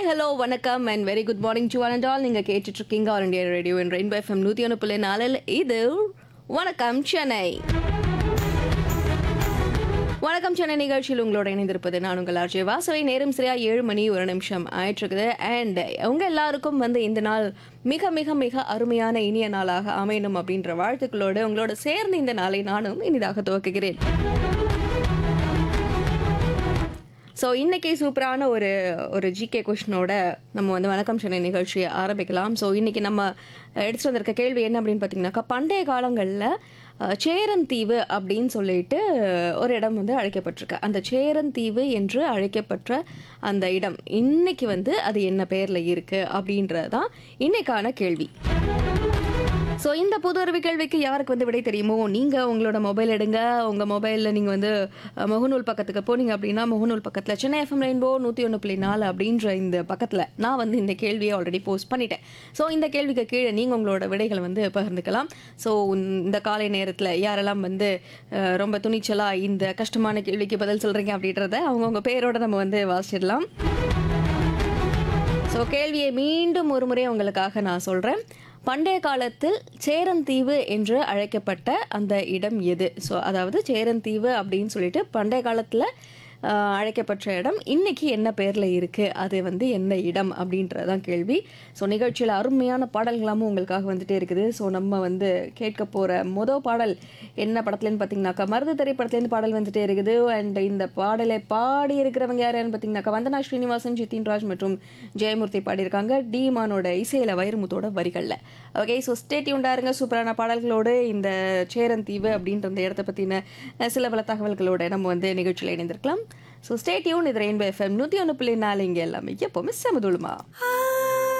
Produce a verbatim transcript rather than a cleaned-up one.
Hello வணக்கம் and very good morning to one and all. நீங்கள் கேட்டுட்டு இருக்கீங்க ஆல் இண்டியா ரேடியோ என் ரெயின்போ எஃப்எம் நூற்றி ஒன்று புள்ளி நாலில் இது வணக்கம் சென்னை. வணக்கம் சென்னை நிகழ்ச்சியில் உங்களோட இணைந்திருப்பது நான் உங்கள் ஆர்ஜே வாசவை. நேரம் சரியா ஏழு மணி ஒரு நிமிஷம் ஆயிட்டு இருக்குது. அண்ட் உங்க எல்லாருக்கும் வந்து இந்த நாள் மிக மிக மிக அருமையான இனிய நாளாக அமையணும் அப்படின்ற வாழ்த்துக்களோடு உங்களோட சேர்ந்து இந்த நாளை நானும் இனிதாக துவக்குகிறேன். ஸோ இன்றைக்கி சூப்பரான ஒரு ஒரு ஜிகே கொஷினோட நம்ம வந்து வணக்கம் சென்னை நிகழ்ச்சியை ஆரம்பிக்கலாம். ஸோ இன்றைக்கி நம்ம எடுத்துகிட்டு வந்திருக்க கேள்வி என்ன அப்படின்னு பார்த்தீங்கன்னாக்கா, பண்டைய காலங்களில் சேரந்தீவு அப்படின்னு சொல்லிட்டு ஒரு இடம் வந்து அழைக்கப்பட்டிருக்கு. அந்த சேரந்தீவு என்று அழைக்கப்பட்ட அந்த இடம் இன்னைக்கு வந்து அது என்ன பெயரில் இருக்குது அப்படின்றது தான் இன்றைக்கான கேள்வி. ஸோ இந்த புது அறிவு கேள்விக்கு யாருக்கு வந்து விடை தெரியுமோ, நீங்கள் உங்களோட மொபைல் எடுங்க. உங்கள் மொபைலில் நீங்கள் வந்து முகநூல் பக்கத்துக்கு போனீங்க அப்படின்னா, முகநூல் பக்கத்தில் சென்னை எஃப்எம் ரெயின்போ நூற்றி ஒன்று புள்ளி நாலு அப்படின்ற இந்த பக்கத்தில் நான் வந்து இந்த கேள்வியை ஆல்ரெடி போஸ்ட் பண்ணிட்டேன். ஸோ இந்த கேள்விக்கு கீழே நீங்கள் உங்களோட விடைகளை வந்து பகிர்ந்துக்கலாம். ஸோ இந்த காலை நேரத்தில் யாரெல்லாம் வந்து ரொம்ப துணிச்சலாக இந்த கஷ்டமான கேள்விக்கு பதில் சொல்கிறீங்க அப்படின்றத அவங்கவுங்க பேரோட நம்ம வந்து வாசிடலாம். ஸோ கேள்வியை மீண்டும் ஒரு முறை உங்களுக்காக நான் சொல்கிறேன். பண்டைய காலத்தில் சேரந்தீவு என்று அழைக்கப்பட்ட அந்த இடம் எது? ஸோ அதாவது சேரந்தீவு அப்படின்னு சொல்லிட்டு பண்டைய காலத்தில் அழைக்கப்பட்ட இடம் இன்னைக்கு என்ன பேரில் இருக்குது, அது வந்து என்ன இடம் அப்படின்றதான் கேள்வி. ஸோ நிகழ்ச்சியில் அருமையான பாடல்களாமும் உங்களுக்காக வந்துட்டே இருக்குது. ஸோ நம்ம வந்து கேட்க போகிற மொதல் பாடல் என்ன படத்துலேன்னு பார்த்தீங்கன்னாக்கா, மருது திரைப்படத்துலேருந்து பாடல் வந்துட்டே இருக்குது. அண்ட் இந்த பாடலை பாடி இருக்கிறவங்க யாருன்னு பார்த்தீங்கன்னாக்கா, வந்தனா ஸ்ரீனிவாசன், ஜித்தின் ராஜ் மற்றும் ஜெயமூர்த்தி பாடியிருக்காங்க. டீமானோட இசையில் வைரமுத்தோட வரிகளில். ஓகே, ஸோ ஸ்டே டியூன்டா இருங்க. சூப்பரான பாடல்களோடு இந்த சேரந்தீவு அப்படின்ற அந்த இடத்த பற்றின சில பல தகவல்களோடு நம்ம வந்து நிகழ்ச்சியில் இணைந்திருக்கலாம். So stay tune. இது ரெயின்போ எஃப்எம் நூற்றி ஒன்று புள்ளி நாலு. இங்கே எல்லாமே எப்போவுமே சமதுளமா.